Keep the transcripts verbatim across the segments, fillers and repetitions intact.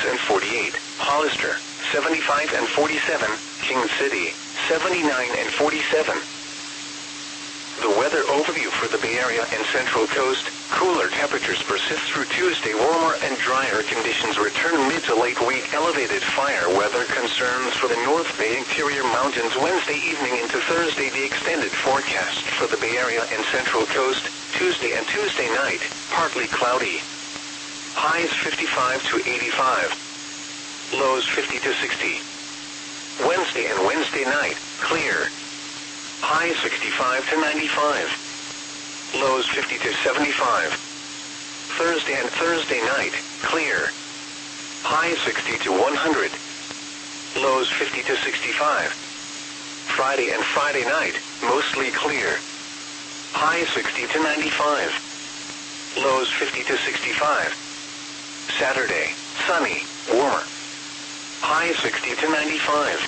and forty-eight, Hollister, seventy-five and forty-seven, King City, seventy-nine and forty-seven. The weather overview for the Bay Area and Central Coast. Cooler temperatures persist through Tuesday. Warmer and drier conditions return mid to late week. Elevated fire weather concerns for the North Bay interior mountains Wednesday evening into Thursday. The extended forecast for the Bay Area and Central Coast. Tuesday and Tuesday night, partly cloudy. Highs fifty-five to eighty-five. Lows fifty to sixty. Wednesday and Wednesday night, clear. Highs sixty-five to ninety-five. Lows fifty to seventy-five. Thursday and Thursday night, clear. Highs sixty to one hundred. Lows fifty to sixty-five. Friday and Friday night, mostly clear. Highs sixty to ninety-five. Lows fifty to sixty-five. Saturday, sunny, warmer. Highs sixty to ninety-five.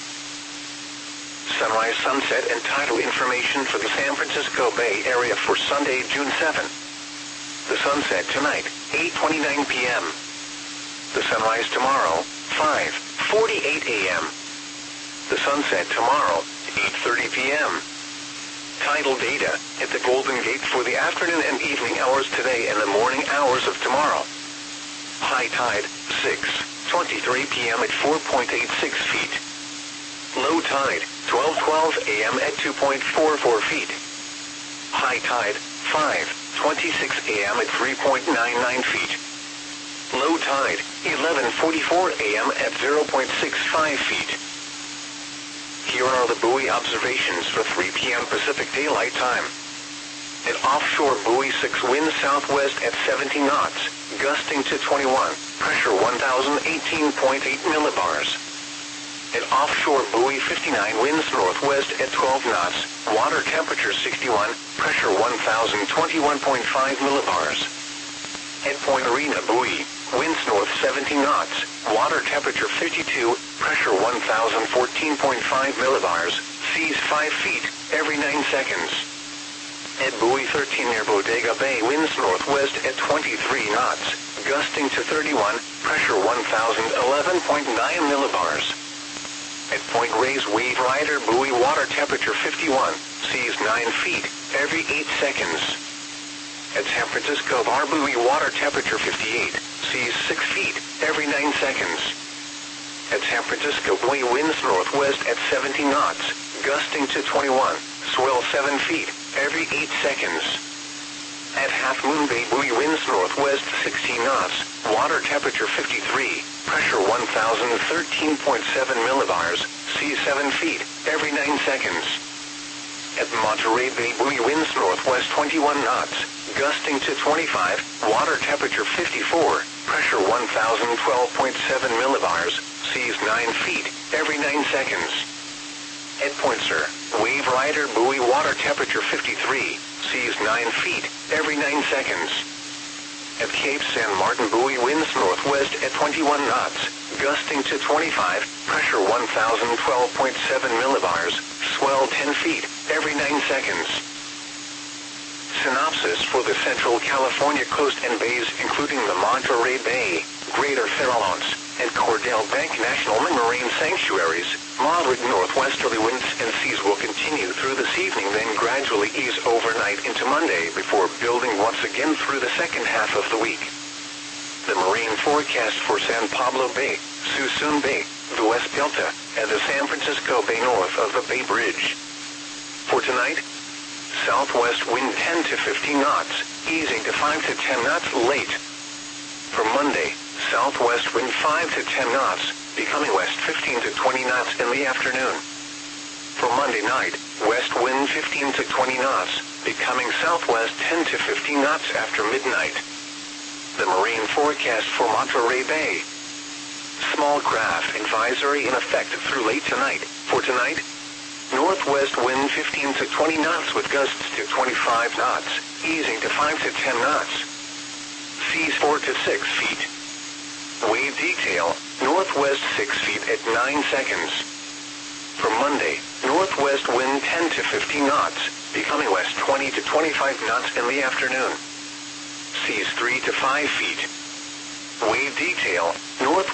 Sunrise, sunset, and tidal information for the San Francisco Bay Area for Sunday, June seventh. The sunset tonight, eight twenty-nine p.m. The sunrise tomorrow, five forty-eight a.m. The sunset tomorrow, eight thirty p.m. Tidal data at the Golden Gate for the afternoon and evening hours today and the morning hours of tomorrow. High tide, six twenty-three p.m. at four point eight six feet. Low tide, twelve twelve a.m. at two point four four feet. High tide, five twenty-six a.m. at three point nine nine feet. Low tide, eleven forty-four a.m. at zero point six five feet. Here are the buoy observations for three p.m. Pacific Daylight Time. At offshore buoy six, winds southwest at seventy knots, gusting to twenty-one, pressure one thousand eighteen point eight millibars. At offshore buoy fifty-nine, winds northwest at twelve knots, water temperature sixty-one, pressure one thousand twenty-one point five millibars. At Point Arena buoy, winds north seventy knots, water temperature fifty-two, pressure one thousand fourteen point five millibars, seas five feet every nine seconds. At buoy thirteen near Bodega Bay, winds northwest at twenty-three knots, gusting to thirty-one, pressure one thousand eleven point nine millibars. At Point Reyes Wave Rider buoy, water temperature fifty-one, seas nine feet every eight seconds. At San Francisco Bar buoy, water temperature fifty-eight, seas six feet every nine seconds. At San Francisco buoy, winds northwest at seventy knots, gusting to twenty-one, swell seven feet every eight seconds. At Half Moon Bay buoy, winds northwest sixteen knots, water temperature fifty-three, pressure one thousand thirteen point seven millibars, seas seven feet every nine seconds. At Monterey Bay buoy, winds northwest twenty-one knots, gusting to twenty-five, water temperature fifty-four, pressure one thousand twelve point seven millibars, seas nine feet every nine seconds. At Point Sur, Wave Rider buoy, water temperature fifty-three, seas nine feet every nine seconds. At Cape San Martin buoy, winds northwest at twenty-one knots, gusting to twenty-five, pressure one thousand twelve point seven millibars, swell ten feet every nine seconds. Synopsis for the Central California coast and bays, including the Monterey Bay, Greater Farallones, and Cordell Bank National Marine Sanctuaries. Moderate northwesterly winds and seas will continue through this evening, then gradually ease overnight into Monday before building once again through the second half of the week. The marine forecast for San Pablo Bay, Suisun Bay, the West Delta, and the San Francisco Bay north of the Bay Bridge. For tonight, southwest wind ten to fifteen knots, easing to five to ten knots late. For Monday, southwest wind five to ten knots, becoming west fifteen to twenty knots in the afternoon. For Monday night, west wind fifteen to twenty knots, becoming southwest ten to fifteen knots after midnight. The marine forecast for Monterey Bay. Small craft advisory in effect through late tonight. For tonight, northwest wind fifteen to twenty knots with gusts to twenty-five knots, easing to five to ten knots. Seas four to six feet. Wave detail, northwest six feet at nine seconds. For Monday, northwest wind ten to fifteen knots, becoming west twenty to twenty-five knots in the afternoon. Seas three to five feet. Wave detail, north